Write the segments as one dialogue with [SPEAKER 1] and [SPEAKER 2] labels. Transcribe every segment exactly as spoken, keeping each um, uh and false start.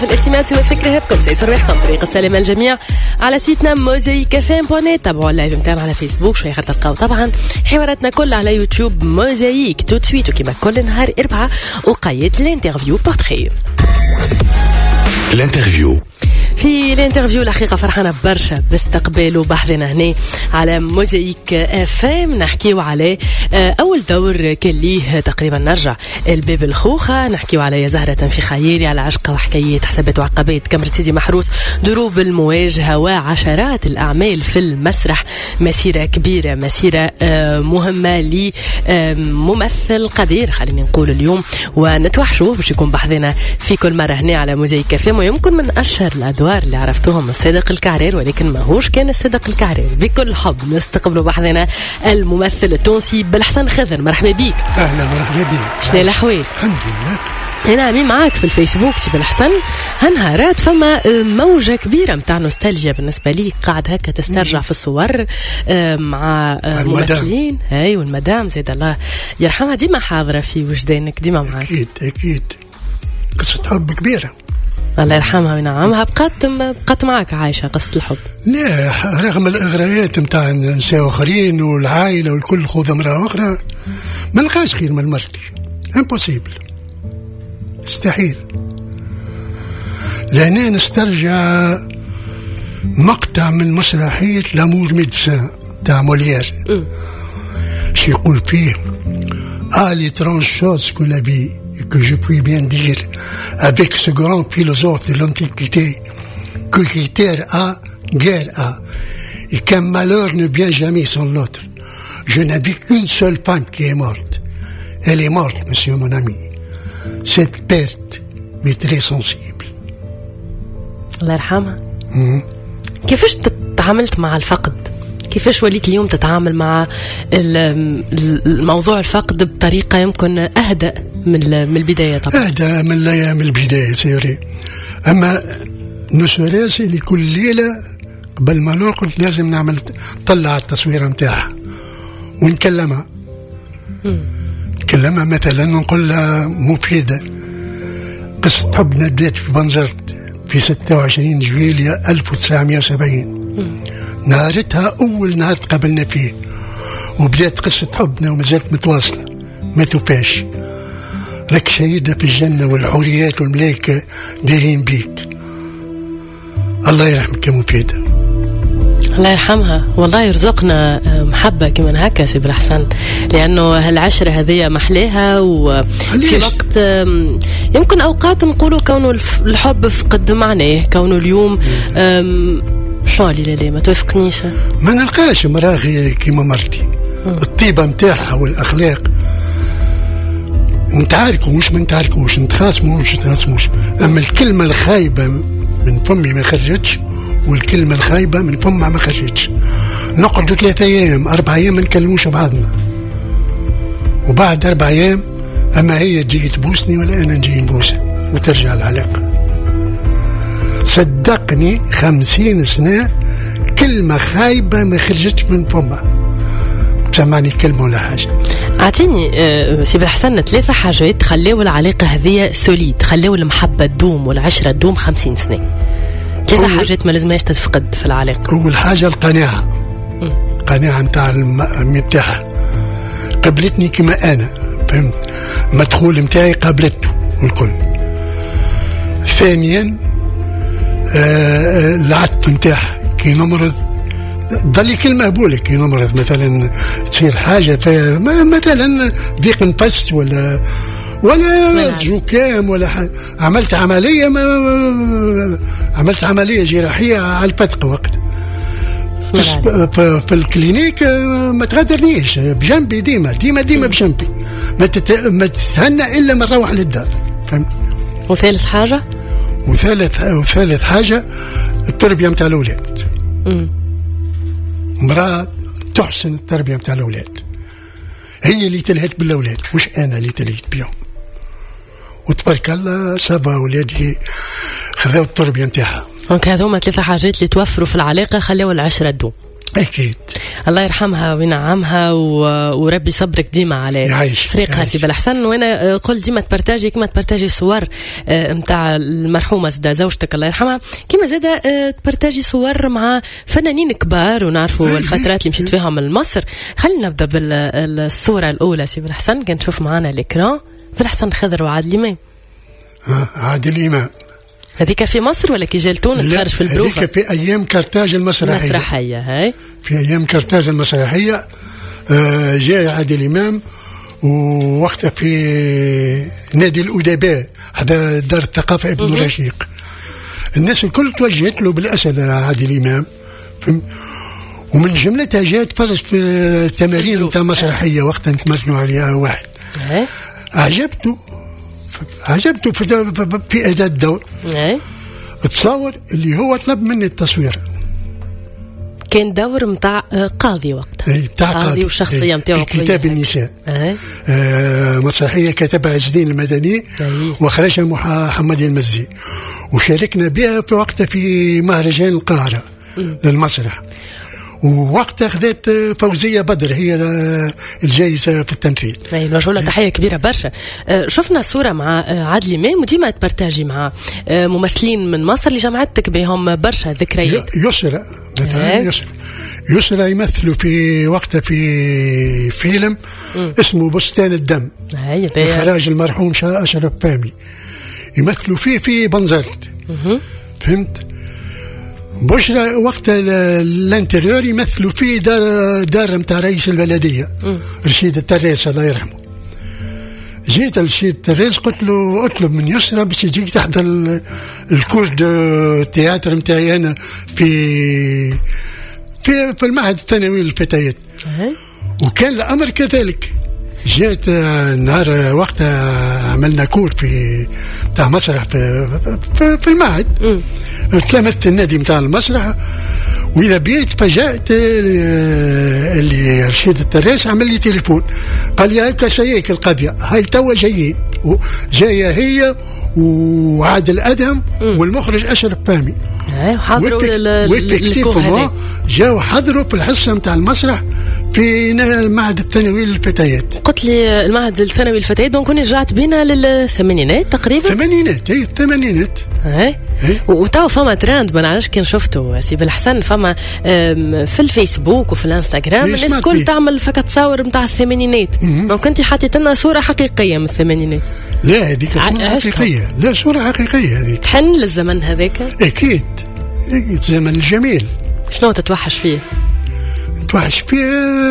[SPEAKER 1] الاستماع والفكرة هبكم سيسر ريحكم طريق السلامة الجميع على سيتنا موزايك اف ام دوت نت. تابعوا اللايف متاعنا على فيسبوك، شوية تلقاو طبعا حواراتنا كلها على يوتيوب موزايك تو تسويت، وكما كل نهار أربعة وقيت الانترفيو بورتخي.
[SPEAKER 2] الانترفيو
[SPEAKER 1] في الانترفيو الحقيقة فرحانة برشا باستقباله بحثنا هنا على موزايك اف ام. نحكيو على أول دور كان ليه تقريبا نرجع الباب الخوخة، نحكيو على يا زهرة في خيالي، على عشقة وحكايات حسابات وعقبات كاميرا سيدي محروس، دروب المواجهة وعشرات الأعمال في المسرح. مسيرة كبيرة، مسيرة مهمة لممثل قدير خلينا نقول اليوم، ونتوحشوه باش يكون بحثنا في كل مرة هنا على موزايك اف ام. ويمكن من أشهر الأدوار اللي عرفتوهم الصادق الكعرير، ولكن ماهوش كان الصادق الكعرير. بكل حب نستقبلوا بحثنا الممثل التونسي بالحسن خضر. مرحبا بيك.
[SPEAKER 3] اهلا مرحبا بيك.
[SPEAKER 1] شنو الاحوال؟
[SPEAKER 3] الحمد لله.
[SPEAKER 1] انا عمي معاك في الفيسبوك سي بالحسن، هنهارات فما موجه كبيره متاع نوستالجيا بالنسبه لي، قاعد هكا تسترجع في الصور مع ممثلين. هاي والمدام زيد الله يرحمها ديما حاضره في وجدانك، ديما معاك.
[SPEAKER 3] اكيد اكيد قصه حب كبيره
[SPEAKER 1] الله يرحمها وينعمها. بقات بقات معك عايشه قصه الحب؟
[SPEAKER 3] لا، رغم الاغراءات نتاع نساء اخرين والعائله والكل خوذ امراه اخرى، ما لقاش خير من مرتي. امبوسيبل، استحيل. لأنا نسترجع مقطع من مسرحية لامور ميدسان تاع موليير، شي يقول فيه Ah, l'étrange chose que la vie, et que je puis bien dire, avec ce grand philosophe de l'Antiquité, que critère a, guerre a, et qu'un malheur ne vient jamais sans l'autre. Je n'ai vu qu'une seule femme qui est morte. Elle est morte, monsieur mon ami. Cette perte m'est très sensible.
[SPEAKER 1] الله يرحمها. كيفاش تعاملت مع الفقد؟ كيفاش وليت اليوم تتعامل مع الموضوع الفقد بطريقة يمكن أهدأ من من البداية؟ طبعا
[SPEAKER 3] أهدأ من من البداية سيري. أما نسوراسي لكل ليلة قبل ما نرقد لازم نعمل طلع التصوير متاعها ونكلمها. نكلمها مثلا نقول لها مفيدة، قصة حبنا بدات في بنزرت في ستة وعشرين جويلية ألف وتسعمائة وسبعين، نهارتها أول نهار تقابلنا فيه، وبدات قصة حبنا ومازالت متواصلة ما توفاش. لك شهيدة في الجنة والحوريات والملائكة دايرين بيك. الله يرحمك يا مفيدة.
[SPEAKER 1] الله يرحمها، والله يرزقنا محبة كمان هكا سي بالحسن، لأنه هالعشرة هذه محلاها. وفي وقت يمكن أوقات نقولوا كونه الحب فقد معناه، كونه اليوم شو اللي لا ما توافقنيش،
[SPEAKER 3] ما نلقاش مراغي كيما مرتي. الطيبة متاعها والأخلاق نتعاركوا مش ما نتعاركوش، نتخاصموا مش نتخاصموش، أما الكلمة الخايبة من فمي ما خرجتش، والكلمة الخايبة من فمها ما خرجتش. نقعدوا ثلاثة أيام أربع أيام ما نكلموش بعضنا، وبعد أربع أيام أما هي تجي تبوسني ولا أنا نجي نبوسها وترجع العلاقة. صدقني خمسين سنة كلمة خايبة ما خرجتش من فمها، سمعني كلمة ولا حاجة.
[SPEAKER 1] أعطيني أه سي بالحسن ثلاثة حاجات خلوا العلاقة هذه سوليد، خلوا المحبة تدوم والعشرة تدوم خمسين سنة. ثلاثة حاجات ما لازمهاش تتفقد في العلاقة.
[SPEAKER 3] أول حاجة القناعة، القناعة متاع متاعها، قبلتني كما أنا، فهمت؟ مدخول متاعي قابلته والكل. ثانيا آه العطف متاعها، كي نمرض ضلي كلمة بقولك، كي نمرض مثلا تصير حاجة مثلا ضيق نفس ولا ولا زكام ولا حاجة، عملت عملية ما عملت عملية جراحية على الفتق وقت في الكلينيك، ما تغادرنيش بجنبي، ديما ديما ديما بجنبي، ما تت... ما تتهنى إلا من روح للدار، فهمت؟
[SPEAKER 1] وثالث حاجة
[SPEAKER 3] وثالث وثالث حاجة التربية متاع الأولاد. امرأة تحسن التربية متاع الأولاد، هي اللي تلهت بالأولاد مش أنا اللي تلهت بيهم. وتبارك الله سافا أولادي خذوا التربية متاعها.
[SPEAKER 1] دونك هذوما ثلاثة حاجات اللي توفروا في العلاقة خلوا العشرة تدوم.
[SPEAKER 3] أكيد.
[SPEAKER 1] الله يرحمها وينعمها وربي صبرك ديما عليه فريقها سي بالحسن. وانا قلت ديما تبرتاجي كما تبرتاجي صور نتاع المرحومه زدا زوجتك الله يرحمها، كما زاده تبرتاجي صور مع فنانين كبار ونعرفوا الفترات اللي مشيت فيهم لمصر. خلينا نبدا بالصوره الاولى سي بالحسن، كان نشوف معنا الاكران بالحسن خضر وعادل امام.
[SPEAKER 3] عادل امام
[SPEAKER 1] هذيك في مصر ولا كي جا لتونس خارج في البروفه؟
[SPEAKER 3] هذيك في ايام كرتاج المسرحيه.
[SPEAKER 1] المسرحيه هاي
[SPEAKER 3] في ايام كرتاج المسرحيه. آه جاء عادل امام ووقتها في نادي الادباء هذا دار الثقافه ابن رشيق. الناس الكل توجهت له بالاسئله عادل امام، ومن جملتها جاء تفرج في التمارين نتاع مسرحيه وقتها نتمرنوا عليها واحد. عجبته عجبته في, في أداء الدور. تصور اللي هو طلب مني التصوير.
[SPEAKER 1] كان دور متاع قاضي وقتها.
[SPEAKER 3] متاع قاضي, قاضي
[SPEAKER 1] والشخصية متاعه
[SPEAKER 3] كتاب النساء. آه مسرحية كتبها عز الدين المدني وخرجها محمد المزي، وشاركنا بها في وقتها في مهرجان القاهرة للمسرح. ووقتها أخذت فوزية بدر هي الجائزة في التمثيل.
[SPEAKER 1] نوجه لها تحية كبيرة برشا. شفنا صورة مع عادل إمام وديما تبرتاجي مع ممثلين من مصر اللي جمعتك بهم برشا ذكريات.
[SPEAKER 3] يسرى مثلا يسرى يسرى يمثلوا في وقتها في فيلم م. اسمه بستان الدم إخراج المرحوم أشرف فهمي، يمثلوا فيه في بنزرت. فهمت؟ بشرى وقت الانتريور يمثلوا فيه دار دار متاع رئيس البلديه رشيد التريس الله يرحمه. جيت لرشيد التريس قلت له اطلب من يسرى باش يجيك تحضر الكورس دو تياتر نتاعي انا في في في المعهد الثانوي للفتيات. وكان الامر كذلك. جات نهار وقتها عملنا كور في تاع مسرح في, في, في المعهد. تلامذت النادي متاع المسرح، واذا بيت فجأت اللي رشيد التراس عمل لي تليفون قال لي هكا شيك القضيه هاي توا جايين، جايه هي وعادل ادهم والمخرج اشرف فهمي.
[SPEAKER 1] حضروا
[SPEAKER 3] الكور جاوا حضروا في الحصه متاع المسرح في المعهد الثانوي للفتيات.
[SPEAKER 1] قلت لي المعهد الثانوي للفتيات دونك كوني رجعت بينا للثمانينات تقريبا.
[SPEAKER 3] الثمانينات هي الثمانينات.
[SPEAKER 1] اي وتوا فما ترند ما نعرفش كي شفته سي بالحسن، فما في الفيسبوك وفي الانستغرام الناس الكل تعمل فقط تصاور نتاع الثمانينات. دونك انت حطيت لنا صوره حقيقيه من الثمانينات.
[SPEAKER 3] لا هذيك صوره حقيقيه. لا صوره حقيقيه هذيك.
[SPEAKER 1] تحن للزمن هذاك؟
[SPEAKER 3] اكيد اكيد زمن الجميل.
[SPEAKER 1] شنو تتوحش فيه؟
[SPEAKER 3] تتوحش فيه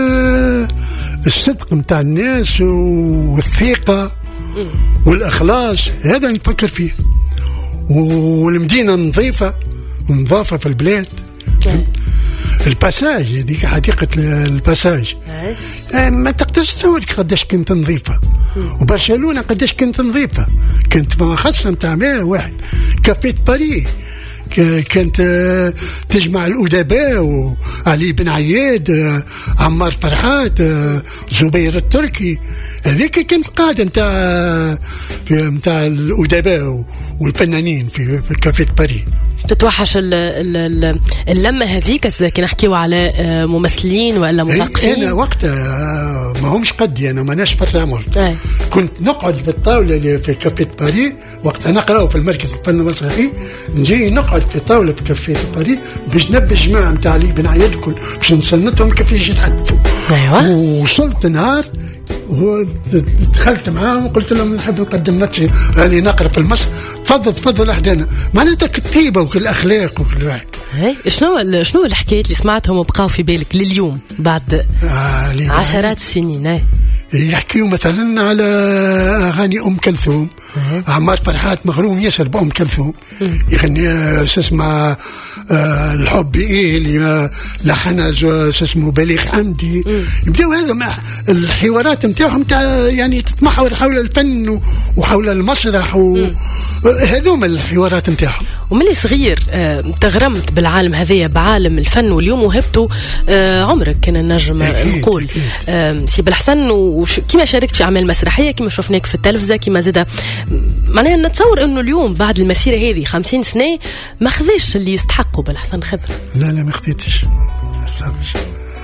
[SPEAKER 3] الصدق متاع الناس والثقه والاخلاص، هذا نفكر فيه. والمدينه نظيفه ونظافه في البلاد. الباساج هذيك حديقه الباساج ما تقدرش تصور قداش كنت نظيفه. وبرشلونه قداش كنت نظيفه، كنت خاصه نتاع واحد كافيت باريس كانت تجمع الأدباء وعلي بن عياد عمار فرحات زبير التركي. هذيك كانت قاعدة نتاع نتاع الأدباء والفنانين في في كافيه باريس.
[SPEAKER 1] تتوحش اللمة هذيك كي نحكيو على ممثلين ولا مثقفين؟
[SPEAKER 3] أنا وقتها ما همش قدي، أنا ما ناش في العمر. كنت نقعد في الطاولة اللي في كافيه باريس وقتها نقرأ في المركز الفن المسرحي، نجي نقعد في طاولة في كافيه باريس باش نبي الجماعة نتاع علي بن عياد الكل باش نصنتهم كيف يجي يتحدثوا.
[SPEAKER 1] أيوة.
[SPEAKER 3] ووصلت نهار دخلت معاهم وقلت لهم نحب نقدم نفسي راني نقرا في المسرح، تفضل تفضل احدانا معناتها الطيبه وكل الاخلاق وكل واحد.
[SPEAKER 1] شنو شنو الحكايات اللي سمعتهم وبقاو في بالك لليوم بعد آه عشرات السنين؟
[SPEAKER 3] يحكيوا مثلا على اغاني ام كلثوم. عمار فرحات مغروم ياسر بام كلثوم، يغني اسمها آه الحب ايه اللي لحنها اسمه بليغ حمدي. يبداو هذا مع الحوارات نتاعهم يعني تتمحور حول الفن وحول المسرح وهذوما الحوارات نتاعهم.
[SPEAKER 1] وملي صغير آه تغرمت بالعالم هذايا بعالم الفن، واليوم وهبته آه عمرك كان نجم نقول آه سي بالحسن، وكما شاركت في اعمال مسرحيه كما شفناك في التلفزه كما زاد معناها نتصور انه اليوم بعد المسيره هذه خمسين سنه ما خذاش اللي يستحقوا بالحسن خضر.
[SPEAKER 3] لا لا ما خذيتش ما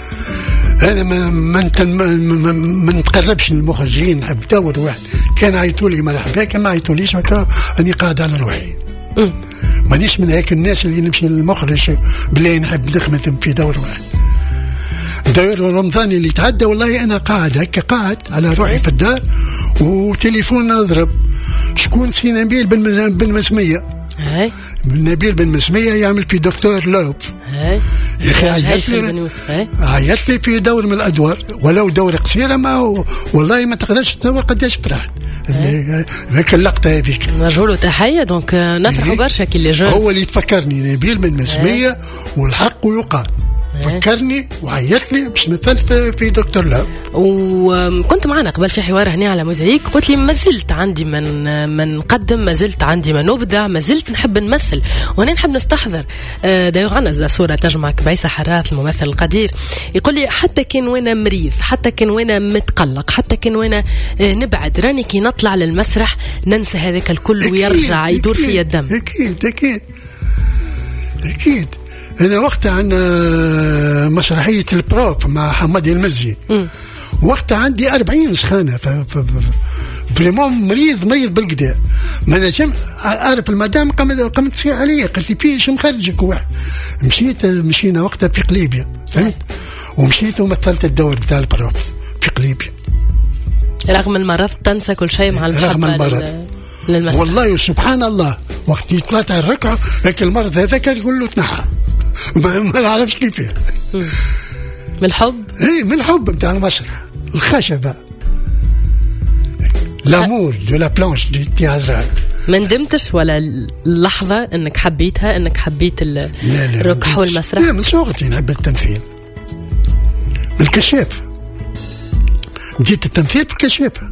[SPEAKER 3] انا ما ما ما, ما نتقربش للمخرجين، نحب دور واحد. كان عيطوا لي مرحبا، كان ما عيطوليش اني قاعد على روحي. مانيش من هيك الناس اللي نمشي للمخرج بلا نحب نخدم في دور واحد. دور رمضان اللي تعدى والله انا قاعد هكا قاعد على روحي في الدار وتليفون اضرب. شكون؟ سي نبيل بن بن مسميه. هاي نبيل بن مسميه يعمل في دكتور لوب. هاي يا اخي عيط لي عيط لي في دور من الادوار ولو دور قصيره، ما والله ما تقدرش تصور قداش فرحت هيك اللقطه هذيك.
[SPEAKER 1] نرجو له تحيه. دونك نفرحوا برشا كي اللي جون
[SPEAKER 3] هو اللي تفكرني نبيل بن مسميه والحق يقال. فكرني وعيط لي باش مثلت في دكتور لاب.
[SPEAKER 1] وكنت معنا قبل في حوار هنا على موزايك، قلت لي ما زلت عندي من من نقدم، ما زلت عندي من نبدع، ما زلت نحب نمثل وانا نحب نستحضر. دايوغ عنا صوره تجمعك بعيسى حراث الممثل القدير، يقول لي حتى كان وانا مريض، حتى كان وانا متقلق، حتى كان وانا نبعد، راني كي نطلع للمسرح ننسى هذاك الكل ويرجع يدور في الدم.
[SPEAKER 3] اكيد اكيد اكيد. أنا وقتها عندنا مسرحية البروف مع حمادي المزي، وقتها عندي أربعين سخانة، فريمون مريض مريض بالقدا. ما نجم أعرف المدام قامت قامت تصيح عليا، قالت لي فيش مخرجك واحد. مشيت مشينا وقتها في قليبيا، فهمت؟ ومشيت ومثلت الدور بتاع البروف في قليبيا.
[SPEAKER 1] رغم المرض تنسى كل شيء مع المحبة.
[SPEAKER 3] رغم المرض للمسرح. والله سبحان الله وقت طلعت على الركعة لكن المرض هذاك يقول له تنحى. ما, ما نعرفش كيفاه.
[SPEAKER 1] من الحب؟
[SPEAKER 3] ايه من الحب بتاع المسرح، الخشبة، لامور دو لا بلانش دي تياتر.
[SPEAKER 1] ما ندمتش ولا اللحظة انك حبيتها، انك حبيت الركح والمسرح؟
[SPEAKER 3] لا من صغرتي نحب التمثيل. من الكشاف بديت التمثيل في الكشافة،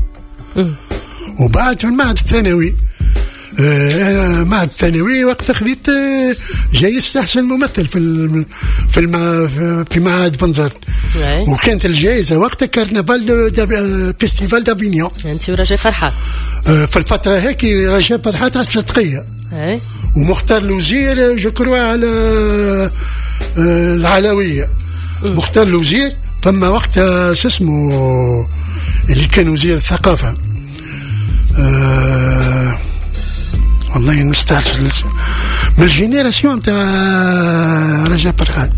[SPEAKER 3] وبعد في المعهد الثانوي. أنا معهد الثانوي وقت خذيت جايزة أحسن ممثل في في المع... في معهد بنزرت، وكانت الجائزة وقتها كارنفال دا فيستيفال دافينيون.
[SPEAKER 1] أنت ورجاء فرحات
[SPEAKER 3] في الفترة هيك، رجاء فرحات على الصدقية ومختار الوزير جو كروا على العلوية. مختار الوزير فما وقتها شو اسمه اللي كان وزير الثقافة، أه والله نستعرف من الجينيراسيون تاع رجاء فرحات.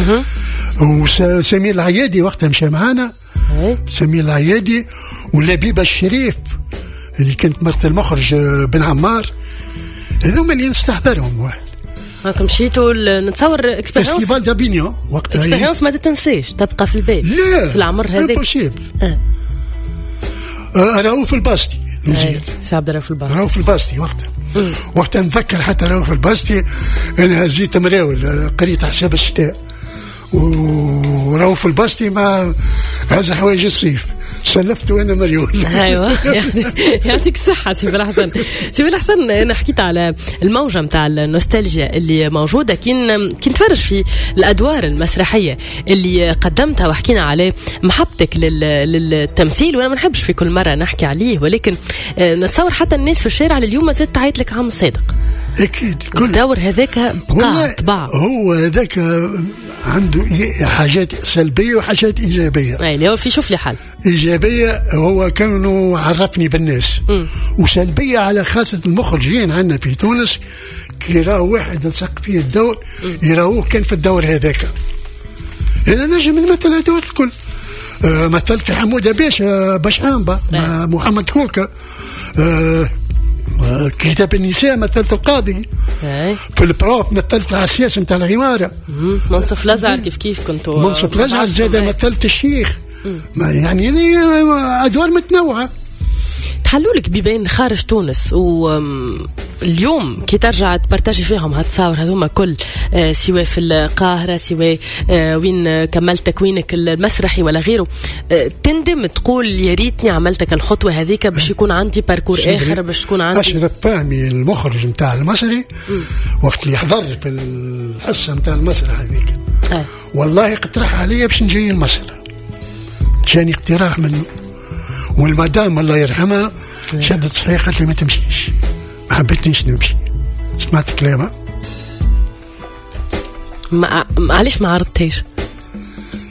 [SPEAKER 3] وسمير العيادي وقتها مشى معانا، سمير العيادي ولبيبة الشريف اللي كانت مرت المخرج بن عمار. هذوما اللي نستحضرهم واحد.
[SPEAKER 1] هاكم مشيتوا نتصور اكسبيريونس
[SPEAKER 3] فيستيفال دافينيون وقتها.
[SPEAKER 1] اكسبيريونس ما تتنسيش، تبقى في البال.
[SPEAKER 3] لا
[SPEAKER 1] في العمر هذاك
[SPEAKER 3] امبوسيبل. اه رؤوف الباسطي الوزير،
[SPEAKER 1] سي عبد الرؤوف الباسطي.
[SPEAKER 3] رؤوف الباسطي وقتها وقتها نتذكر حتى رؤوف الباسطي انا هزيت مراول قريت حساب الشتاء، ورؤوف الباسطي مع هذا حوايج الصيف سلفته انا مريول.
[SPEAKER 1] ايوه يعطيك الصحه سي بالحسن. سي بالحسن انا حكيت على الموجه نتاع النوستالجيا اللي موجوده كي كي نتفرج في الادوار المسرحيه اللي قدمتها، وحكينا عليه محبتك للتمثيل، وانا ما نحبش في كل مره نحكي عليه، ولكن نتصور حتى الناس في الشارع اليوم ما زالت تعيط لك عم صادق.
[SPEAKER 3] اكيد كل
[SPEAKER 1] الدور هذاك بقى طباع.
[SPEAKER 3] هو هذاك عنده حاجات سلبيه وحاجات ايجابيه.
[SPEAKER 1] اي اللي هو في شوف لي حل.
[SPEAKER 3] ايجابيه هو كانوا عرفني بالناس، م. وسلبيه على خاصه المخرجين عندنا في تونس كي يراو واحد لصق فيه الدور يراوه كان في الدور هذاك. انا نجم نمثل الدور الكل. آه مثلت في حموده باشا باشعامبا مع محمد كوكا. آه كتاب النساء مثلت القاضي. هاي. في البروف مثلت على السياسة نتاع العمارة.
[SPEAKER 1] منصف لزعر كيف كيف كنتوا.
[SPEAKER 3] منصف لزعر زاد مثلت الشيخ. ما يعني أدوار متنوعة.
[SPEAKER 1] تحلوا لك بيبان خارج تونس، واليوم كي ترجع تبرتاجي فيهم هتصاور هذوما كل آه سواء في القاهرة سواء آه وين كملت تكوينك المسرحي ولا غيره، آه تندم تقول يا ريتني عملتك الخطوة هذيك باش يكون عندي باركور آخر، باش تكون عندي.
[SPEAKER 3] أشرف فهمي المخرج نتاع المسرحي وقت اللي حضر في الحصة نتاع المسرح هذيك آه. والله اقترح علي باش نجي المسرح، جاني اقتراح منه، والمدام الله يرحمها شدت صحيح قالت لي ما تمشيش، ما حبيتنيش نمشي. سمعت كلامها
[SPEAKER 1] ما معليش ما عرضتيش.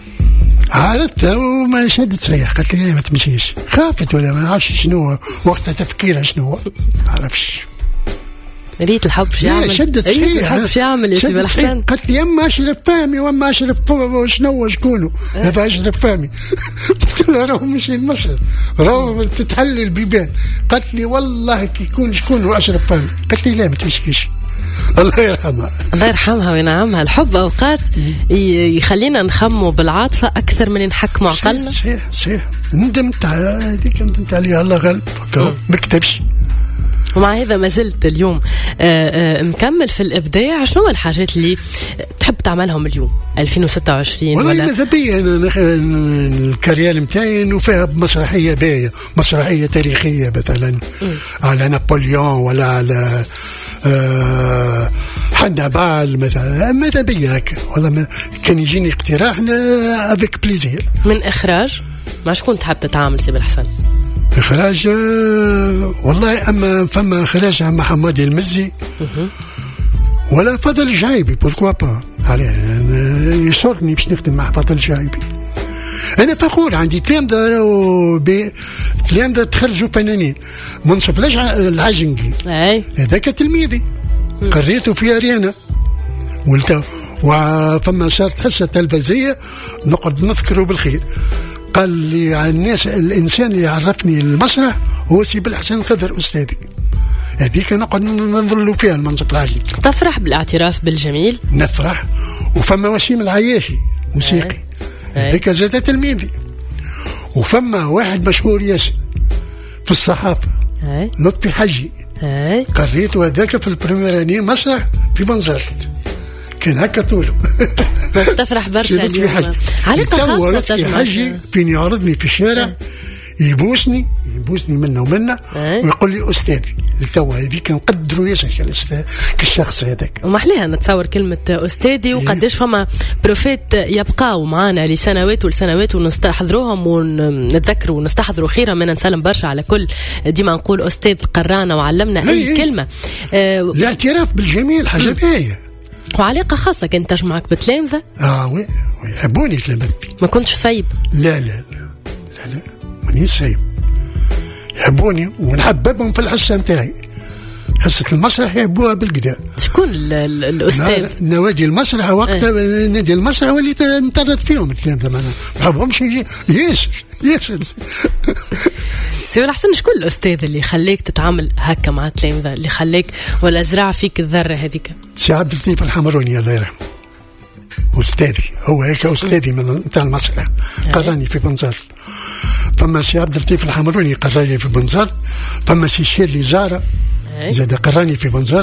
[SPEAKER 3] عارضتها وما شدت صحيح، قالت لي ما تمشيش، خافت ولا ما نعرفش شنو وقتها تفكيرها شنو ما عرفش.
[SPEAKER 1] ريت الحب شو يعمل؟
[SPEAKER 3] شدت
[SPEAKER 1] ريت الحب شو يعمل يا سيدي الحسن؟
[SPEAKER 3] قالت لي اما اشرف فهمي واما اشرف شنو شكونه هذا اشرف فهمي. قلت لها راهو مشي لمصر راهو تتحلل البيبان. قالت لي والله كي يكون شكونه اشرف فهمي. قالت لي لا ما تمشيش. الله يرحمها
[SPEAKER 1] الله يرحمها وينعمها. الحب اوقات يخلينا نخموا بالعاطفه اكثر من نحكموا عقلنا.
[SPEAKER 3] صحيح صحيح. ندمت هذيك ندمت عليها الله غالب ما كتبش.
[SPEAKER 1] ومع هذا ما زلت اليوم آآ آآ مكمل في الإبداع. شنو الحاجات اللي تحب تعملهم اليوم ألفين وستة وعشرين؟
[SPEAKER 3] والله ماذا بيا أنا الكارير متاعي إنه فيها مسرحية باية، مسرحية تاريخية مثلا م. على نابليون ولا على حنبال مثلا. ماذا بيا هكا والله كان يجيني اقتراح افيك بليزير.
[SPEAKER 1] من إخراج ما شكون تحب تتعامل سي بالحسن؟
[SPEAKER 3] إخراج والله أما فما إخراج مع حمادي المزي ولا فضل الجايبي بوركوا با عليه يسرني باش نخدم مع فضل الجايبي. أنا فخور عندي تلامذة بي تلامذة تخرجوا فنانين. منصف العجنقي هذاك تلميذي قريته في أريانا ولت وفما صارت حصة تلفزية نقعد نذكره بالخير. قال لي الناس الإنسان اللي عرفني المسرح هو سي بالحسن خضر أستاذي. هذيك نقعد نظلوا فيها المنصب العالي.
[SPEAKER 1] تفرح بالاعتراف بالجميل؟
[SPEAKER 3] نفرح. وفما وسيم العياشي موسيقي هذيك زاد تلميذي. وفما واحد مشهور ياسر في الصحافة لطفي حجي قريته هذاك في البريميراني مسرح في بنزرت كان هكا طوله.
[SPEAKER 1] تفرح برشا اليوم. عليك خاصة
[SPEAKER 3] تجمع حجي فين يعرضني في الشارع يبوسني يبوسني منه ومنه ويقول لي أستاذي. التوا هذه كنقدروا ياسر كالاستاذ كالشخص هذاك.
[SPEAKER 1] ومحليها نتصور كلمة أستاذي وقداش فما بروفيت يبقاو معنا لسنوات ولسنوات ونستحضروهم ونتذكروا ونستحضروا خيرا من نسلم برشا على كل ديما نقول أستاذ قرانا وعلمنا أي كلمة.
[SPEAKER 3] آه الاعتراف بالجميل حاجة باهية.
[SPEAKER 1] وعلاقة خاصة كنت تجمعك بتلامذة؟
[SPEAKER 3] اه وي يحبوني تلامذتي.
[SPEAKER 1] ما كنتش سايب؟
[SPEAKER 3] لا لا لا لا لا ماني سايب. يحبوني ونحببهم في الحصة نتاعي. حصة المسرح يحبوها بالقدا.
[SPEAKER 1] شكون الأستاذ؟
[SPEAKER 3] نوادي المسرح وقتها اه. نادي المسرح واللي نطرد فيهم التلامذة معنا ما نحبهمش يجي ياسر ياسر.
[SPEAKER 1] سي الحسن شكون الأستاذ اللي خليك تتعامل هكا مع التلامذة اللي خليك ولا زرع فيك الذرة هذيك؟
[SPEAKER 3] سي عبد اللطيف الحمروني الله يرحمه أستاذي. هو هيك أستاذي من تاع المسرح قراني في بنزار. فما سي عبد اللطيف الحمروني قراني في بنزار. فما سي شيرلي زارة زاد قراني في بنزار.